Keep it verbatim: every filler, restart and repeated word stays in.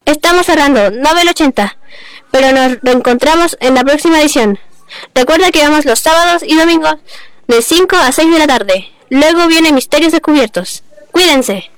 Estamos cerrando Novel ochenta, pero nos reencontramos en la próxima edición. Recuerda que vamos los sábados y domingos de cinco a seis de la tarde. Luego viene Misterios Descubiertos. Cuídense.